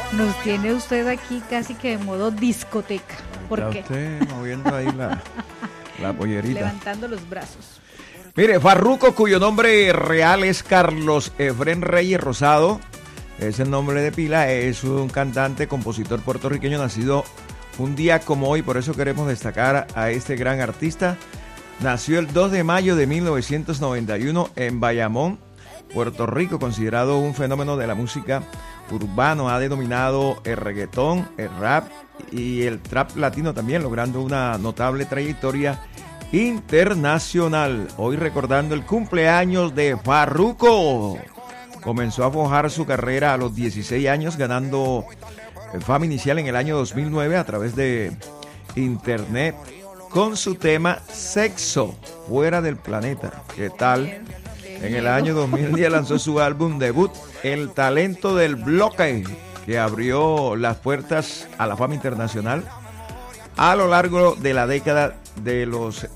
Nos tiene usted aquí casi que de modo discoteca. ¿Por Está qué? usted moviendo ahí la pollerita. Levantando los brazos. Mire, Farruko, cuyo nombre real es Carlos Efrén Reyes Rosado, es el nombre de pila, es un cantante, compositor puertorriqueño nacido un día como hoy, por eso queremos destacar a este gran artista. Nació el 2 de mayo de 1991 en Bayamón, Puerto Rico, considerado un fenómeno de la música urbano. Ha denominado el reggaetón, el rap y el trap latino también, logrando una notable trayectoria internacional. Hoy recordando el cumpleaños de Farruko. Comenzó a forjar su carrera a los 16 años, ganando fama inicial en el año 2009 a través de internet con su tema Sexo Fuera del Planeta. ¿Qué tal? En el año 2010 lanzó su álbum debut, El Talento del Bloque, que abrió las puertas a la fama internacional a lo largo de la década de los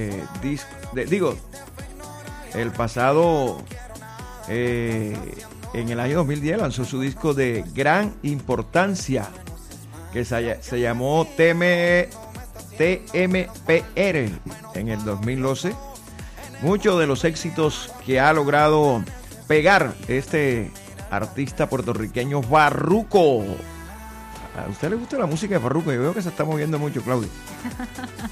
el pasado en el año 2010 lanzó su disco de gran importancia que se llamó TMPR en el 2012. Muchos de los éxitos que ha logrado pegar este artista puertorriqueño Farruko. ¿A usted le gusta la música de Farruko? Yo veo que se está moviendo mucho, Claudia.